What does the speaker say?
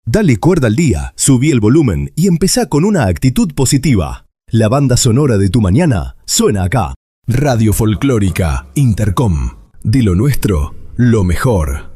Dale cuerda al día, subí el volumen y empezá con una actitud positiva. La banda sonora de tu mañana suena acá. Radio Folclórica Intercom. De lo nuestro, lo mejor.